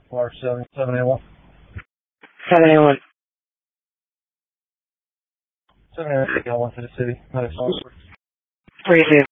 March 781. 781. 781 to the city. Nice. 42.